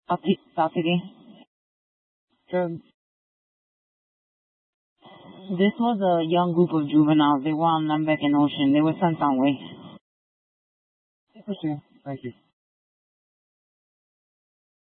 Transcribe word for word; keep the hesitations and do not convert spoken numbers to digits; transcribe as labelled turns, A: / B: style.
A: Copy, copy. Sure. This was a young group of juveniles. They were on Lembeck and Ocean. They were sent on way.
B: For sure. Thank you.